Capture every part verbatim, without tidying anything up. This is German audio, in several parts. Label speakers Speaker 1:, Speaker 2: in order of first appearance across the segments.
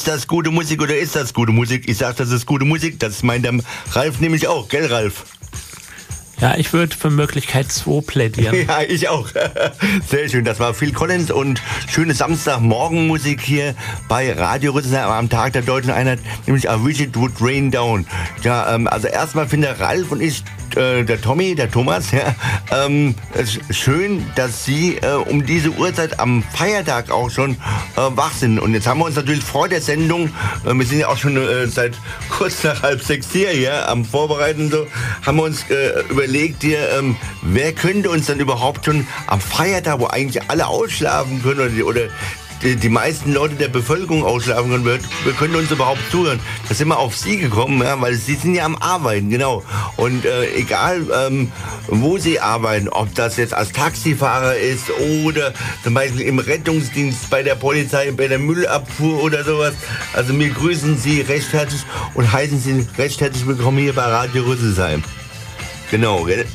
Speaker 1: Ist das gute Musik oder ist das gute Musik? Ich sag, das ist gute Musik. Das meint der Ralf nämlich auch, gell, Ralf?
Speaker 2: Ja, ich würde für Möglichkeit zwei plädieren.
Speaker 1: Ja, ich auch. Sehr schön. Das war Phil Collins und schöne Samstagmorgenmusik hier bei Radio Rüsselsheim am Tag der Deutschen Einheit, nämlich I Wish It Would Rain Down. Ja, ähm, also erstmal finden Ralf und ich, äh, der Tommy, der Thomas, ja, ähm, es ist schön, dass Sie äh, um diese Uhrzeit am Feiertag auch schon äh, wach sind. Und jetzt haben wir uns natürlich vor der Sendung, äh, wir sind ja auch schon äh, seit kurz nach halb sechs hier, ja, am Vorbereiten so, haben wir uns äh, überlegt hier, ähm, wer könnte uns dann überhaupt schon am Feiertag, wo eigentlich alle ausschlafen können oder, die, oder die, die meisten Leute der Bevölkerung ausschlafen können, wir, wir können uns überhaupt zuhören. Da sind wir auf Sie gekommen, ja, weil Sie sind ja am Arbeiten, genau. Und äh, egal, ähm, wo Sie arbeiten, ob das jetzt als Taxifahrer ist oder zum Beispiel im Rettungsdienst bei der Polizei, bei der Müllabfuhr oder sowas. Also wir grüßen Sie recht herzlich und heißen Sie recht herzlich willkommen hier bei Radio Rüsselsheim. Genau, gell?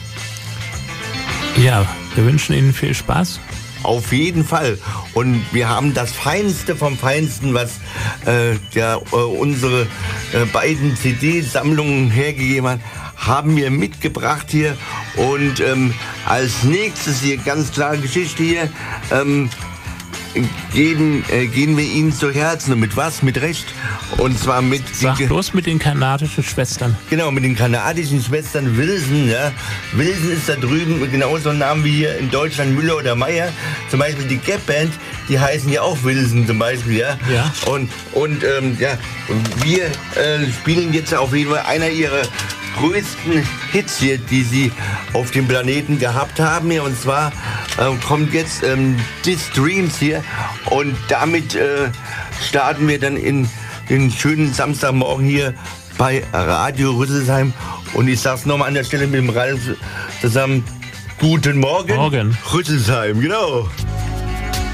Speaker 2: Ja, wir wünschen Ihnen viel Spaß.
Speaker 1: Auf jeden Fall. Und wir haben das Feinste vom Feinsten, was äh, der, äh, unsere äh, beiden C D-Sammlungen hergegeben hat, haben wir mitgebracht hier. Und ähm, als nächstes hier, ganz klare Geschichte hier, ähm, geben, äh, gehen wir Ihnen zu Herzen. Und mit was? Mit Recht. Und zwar mit...
Speaker 2: Sag bloß mit den kanadischen Schwestern.
Speaker 1: Genau, mit den kanadischen Schwestern Wilson. Ja. Wilson ist da drüben genauso ein Name wie hier in Deutschland Müller oder Meyer. Zum Beispiel die Gap-Band, die heißen ja auch Wilson zum Beispiel. Ja.
Speaker 2: Ja.
Speaker 1: Und, und ähm, ja, wir äh, spielen jetzt auf jeden Fall einer ihrer größten Hits hier, die sie auf dem Planeten gehabt haben. Und zwar ähm, kommt jetzt ähm, This Dreams hier und damit äh, starten wir dann in den schönen Samstagmorgen hier bei Radio Rüsselsheim. Und ich sag's nochmal an der Stelle mit dem Ralf zusammen. Guten Morgen.
Speaker 2: Morgen.
Speaker 1: Rüsselsheim, genau.